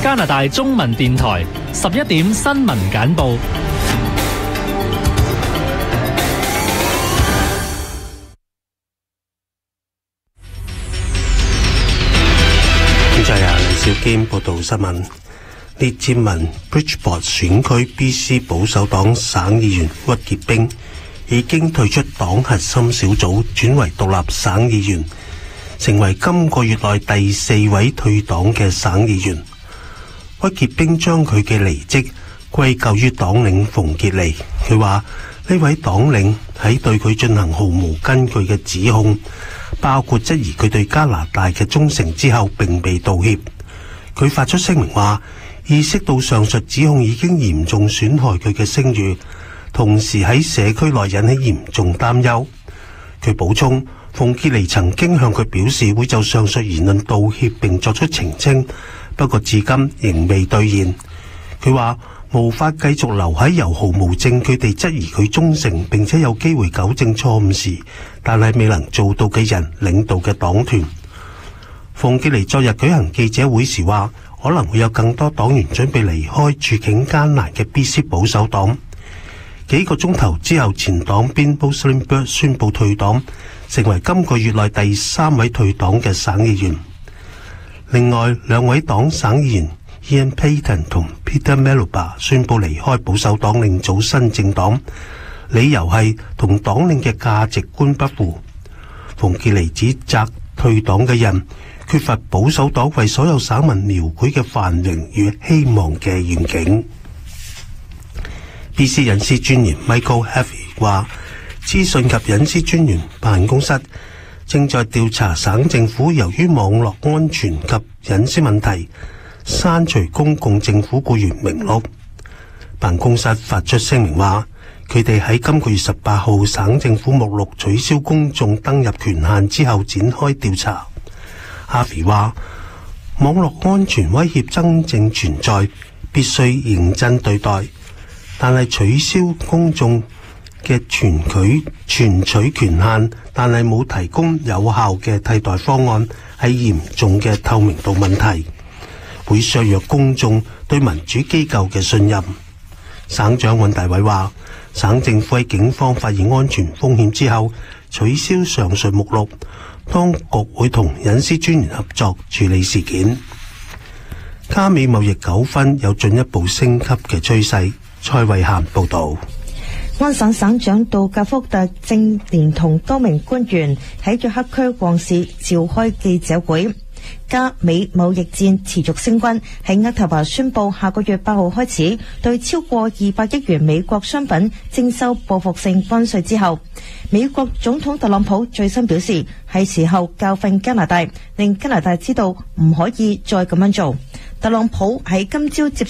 加拿大中文電台11點新聞簡報。 現在由李兆堅報道新聞。列治文 Bridgeport 選區 BC 保守黨省議員屈傑冰已經退出黨核心小組，轉為獨立省議員，成為今個月內第4位退黨嘅省議員。屈傑冰將佢嘅離職歸咎於黨領馮傑尼。佢話呢位黨領喺對佢進行毫無根據嘅指控，包括質疑佢對加拿大嘅忠誠之後並未道歉。佢發出聲明話，意識到上述指控已經嚴重損害佢嘅聲譽，同時喺社區內引起嚴重擔憂。佢補充，馮傑尼曾經向佢表示會就上述言論道歉並作出澄清，不過至今仍未兌現。佢話無法繼續留喺由毫無證據地質疑佢忠誠並且有機會糾正錯誤時，但係未能做到嘅人領導嘅黨團。馮傑尼昨日舉行記者會時話，可能會有更多黨員準備離開處境艱難嘅 BC 保守黨。幾個鐘頭之後，前黨鞭 Boslenberg 宣布退黨，成為今個月內第3位退黨嘅省議員。另外2位黨省議員 Ian Paton 同 Peter Meluba 宣布離開保守黨，另組新政黨，理由係同黨領嘅價值觀不符。馮傑尼指責退黨嘅人缺乏保守黨為所有省民描繪嘅繁榮與希望嘅願景。BC 隱私專員 Michael Harvey 話，資訊及隱私專員辦公室正在調查省政府由於網絡安全及隱私問題刪除公共政府僱員名錄。辦公室發出聲明話，佢哋喺今個月18號省政府目錄取消公眾登入權限之後展開調查。哈菲話，網絡安全威脅真正存在，必須認真對待，但係取消公眾嘅存取權限，但係冇提供有效嘅替代方案，係嚴重嘅透明度問題，會削弱公眾對民主機構嘅信任。省長尹大偉話，省政府喺警方發現安全風險之後取消上述目錄，當局會同隱私專員合作處理事件。加美貿易糾紛有進一步升級嘅趨勢。蔡慧嫻報道。 安省省長杜格福特正連同多名官員喺約克區旺市召開記者會。加美貿易戰持續升溫，喺渥太華宣布下個月8號開始對超過200億元美國商品徵收報復性關稅之後，美國總統特朗普最新表示係時候教訓加拿大，令加拿大知道唔可以再咁樣做。特朗普喺今朝接